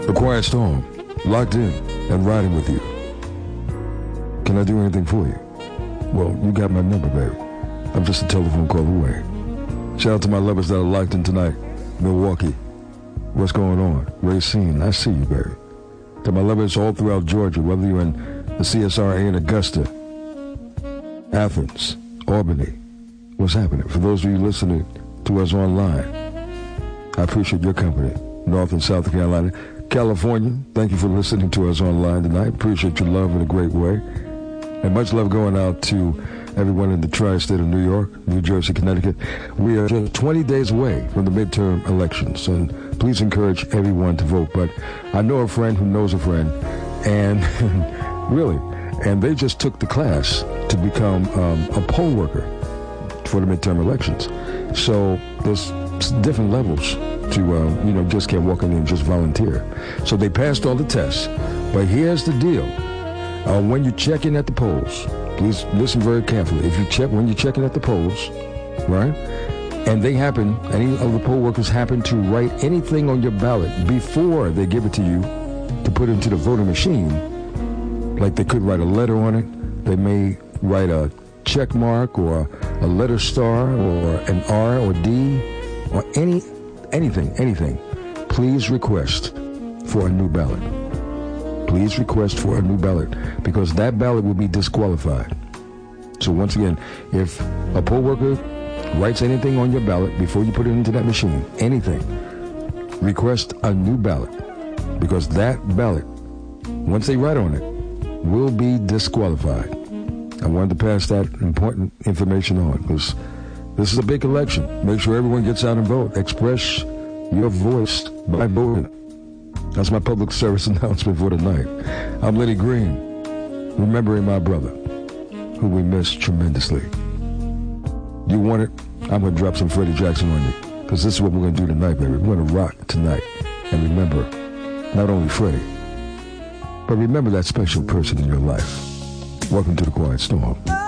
A Quiet Storm, locked in and riding with you. Can I do anything for you? Well, you got my number, baby. I'm just a telephone call away. Shout out to my lovers that are locked in tonight. Milwaukee, what's going on? Racine, I see you, baby. To my lovers all throughout Georgia, whether you're in the CSRA in Augusta, Athens, Albany, what's happening? For those of you listening to us online, I appreciate your company. North and South Carolina, California, thank you for listening to us online tonight. Appreciate your love in a great way. And much love going out to everyone in the tri-state of New York, New Jersey, Connecticut. We are just 20 days away from the midterm elections, and please encourage everyone to vote. But I know a friend who knows a friend, and really, and they just took the class to become a poll worker for the midterm elections. So there's different levels to, just can't walk in and just volunteer. So they passed all the tests. But here's the deal. When you check in at the polls, please listen very carefully. When you're checking at the polls, right, and any of the poll workers happen to write anything on your ballot before they give it to you to put into the voting machine, like they could write a letter on it, they may write a check mark or a letter star or an R or D or anything, please request for a new ballot. Please request for a new ballot, because that ballot will be disqualified. So once again, if a poll worker writes anything on your ballot before you put it into that machine, anything, request a new ballot, because that ballot, once they write on it, will be disqualified. I wanted to pass that important information on, because this is a big election. Make sure everyone gets out and vote. Express your voice by voting. That's my public service announcement for tonight. I'm Lenny Green, remembering my brother, who we miss tremendously. You want it? I'm going to drop some Freddie Jackson on you, because this is what we're going to do tonight, baby. We're going to rock tonight and remember not only Freddie, but remember that special person in your life. Welcome to the Quiet Storm.